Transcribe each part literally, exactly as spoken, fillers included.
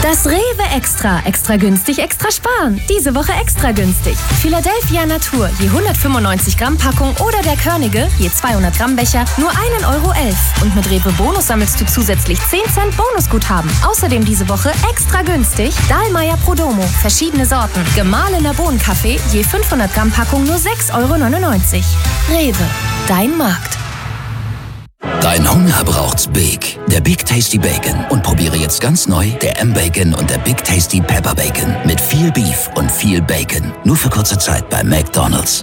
Das Rewe Extra. Extra günstig, extra sparen. Diese Woche extra günstig. Philadelphia Natur, je hundertfünfundneunzig Gramm Packung oder der Körnige, je zweihundert Gramm Becher, nur ein Euro elf. Und mit Rewe Bonus sammelst du zusätzlich zehn Cent Bonusguthaben. Außerdem diese Woche extra günstig Dahlmeier Prodomo, verschiedene Sorten. Gemahlener Bohnenkaffee, je fünfhundert Gramm Packung nur sechs Euro neunundneunzig. Rewe, dein Markt. Dein Hunger braucht's Big. Der Big Tasty Bacon. Und probiere jetzt ganz neu der M-Bacon und der Big Tasty Pepper Bacon. Mit viel Beef und viel Bacon. Nur für kurze Zeit bei McDonald's.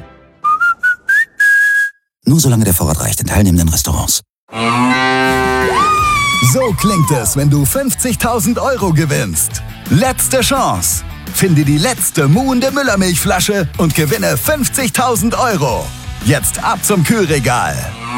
Nur solange der Vorrat reicht in teilnehmenden Restaurants. So klingt es, wenn du fünfzigtausend Euro gewinnst. Letzte Chance. Finde die letzte muhende Müllermilchflasche und gewinne fünfzigtausend Euro. Jetzt ab zum Kühlregal.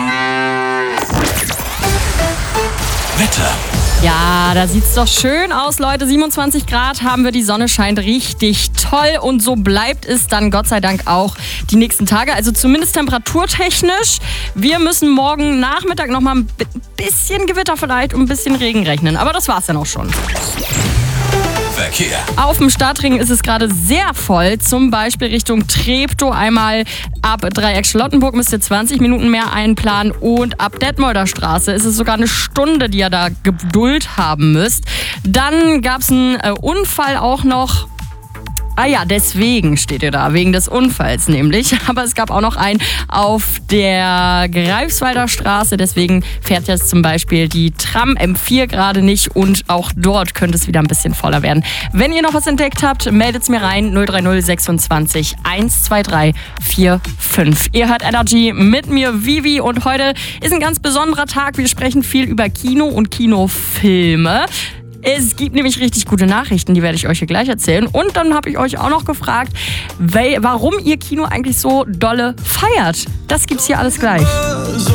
Wetter. Ja, da sieht's doch schön aus, Leute. siebenundzwanzig Grad haben wir, die Sonne scheint richtig toll und so bleibt es dann Gott sei Dank auch die nächsten Tage. Also zumindest temperaturtechnisch. Wir müssen morgen Nachmittag noch mal ein bisschen Gewitter vielleicht und ein bisschen Regen rechnen. Aber das war's dann auch schon. Verkehr. Auf dem Stadtring ist es gerade sehr voll, zum Beispiel Richtung Treptow. Einmal ab Dreieck Charlottenburg müsst ihr zwanzig Minuten mehr einplanen und ab Detmolder Straße ist es sogar eine Stunde, die ihr da Geduld haben müsst. Dann gab es einen äh, Unfall auch noch. Ah ja, deswegen steht ihr da, wegen des Unfalls nämlich. Aber es gab auch noch einen auf der Greifswalder Straße. Deswegen fährt jetzt zum Beispiel die Tram M vier gerade nicht. Und auch dort könnte es wieder ein bisschen voller werden. Wenn ihr noch was entdeckt habt, meldet es mir rein. null drei null sechsundzwanzig eins zwei drei vier fünf. Ihr hört Energy mit mir, Vivi. Und heute ist ein ganz besonderer Tag. Wir sprechen viel über Kino und Kinofilme. Es gibt nämlich richtig gute Nachrichten, die werde ich euch hier gleich erzählen. Und dann habe ich euch auch noch gefragt, warum ihr Kino eigentlich so dolle feiert. Das gibt's hier alles gleich.